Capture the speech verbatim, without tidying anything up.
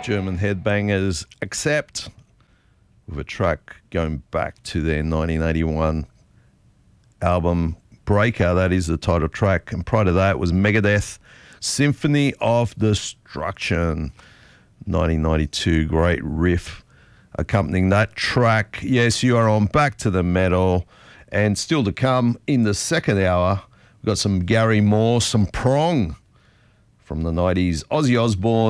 German headbangers Accept with a track going back to their nineteen eighty-one album Breaker. That is the title track. And prior to that was Megadeth, Symphony of Destruction, nineteen ninety-two. Great riff accompanying that track. Yes, you are on Back to the Metal. And still to come in the second hour, we've got some Gary Moore, some Prong from the nineties, Ozzy Osbourne,